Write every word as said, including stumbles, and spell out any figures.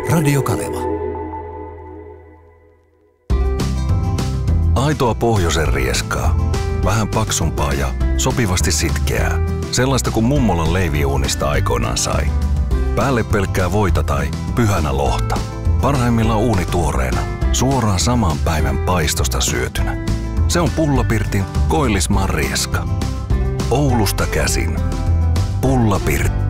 Radio Kaleva. Aitoa pohjoisen rieskaa. Vähän paksumpaa ja sopivasti sitkeää. Sellaista kuin mummolan leiviuunista aikoinaan sai. Päälle pelkkää voita tai pyhänä lohta. Parhaimmillaan uunituoreena, suoraan saman päivän paistosta syötynä. Se on Pullapirtin Koillismaan rieska. Oulusta käsin. Pullapirtti.